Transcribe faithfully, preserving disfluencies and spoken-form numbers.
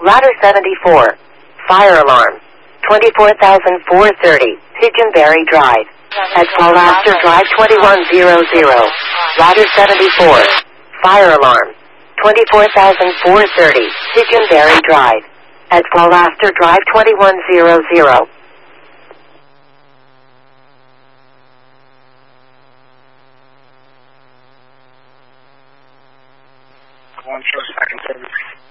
Ladder seventy-four. Fire alarm. twenty-four thousand four hundred thirty. Pigeonberry Drive. At Paulaster Drive twenty-one hundred. Ladder seventy-four. Fire alarm. twenty-four thousand four hundred thirty. Pigeonberry Drive. At Paulaster Drive twenty-one hundred. One show second service.